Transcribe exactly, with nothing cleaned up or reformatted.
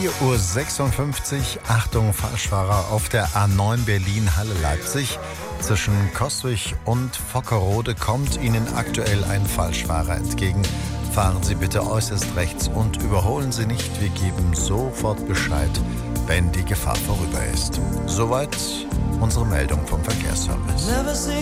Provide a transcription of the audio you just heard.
vier Uhr sechsundfünfzig. Achtung, Falschfahrer auf der A neun Berlin-Halle-Leipzig. Zwischen Coswig und Vockerode kommt Ihnen aktuell ein Falschfahrer entgegen. Fahren Sie bitte äußerst rechts und überholen Sie nicht. Wir geben sofort Bescheid, wenn die Gefahr vorüber ist. Soweit unsere Meldung vom Verkehrsservice.